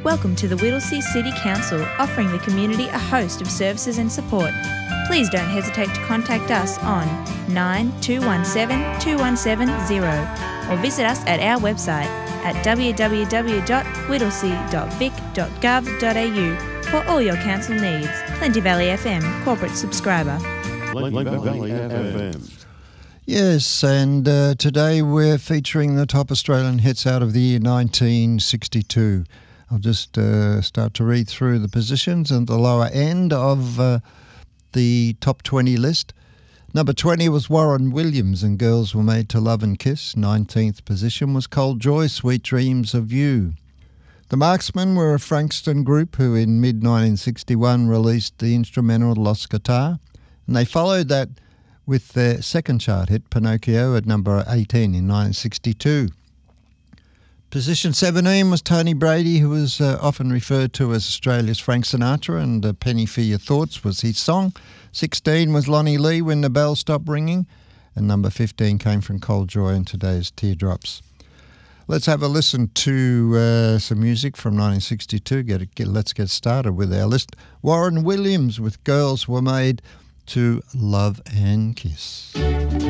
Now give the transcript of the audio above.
Welcome to the Whittlesea City Council, offering the community a host of services and support. Please don't hesitate to contact us on 9217 2170 or visit us at our website at www.whittlesea.vic.gov.au for all your council needs. Plenty Valley FM, corporate subscriber. Plenty Valley FM. Yes, and today we're featuring the top Australian hits out of the year 1962. I'll just start to read through the positions at the lower end of the top 20 list. Number 20 was Warren Williams and Girls Were Made to Love and Kiss. 19th position was Cold Joy, Sweet Dreams of You. The Marksmen were a Frankston group who in mid-1961 released the instrumental Lost Guitar, and they followed that with their second chart hit, Pinocchio, at number 18 in 1962. Position 17 was Tony Brady, who was often referred to as Australia's Frank Sinatra, and A Penny for Your Thoughts was his song. 16 was Lonnie Lee, When the Bell Stopped Ringing, and number 15 came from Cold Joy and today's Teardrops. Let's have a listen to some music from 1962. Let's get started with our list. Warren Williams with Girls Were Made to Love and Kiss.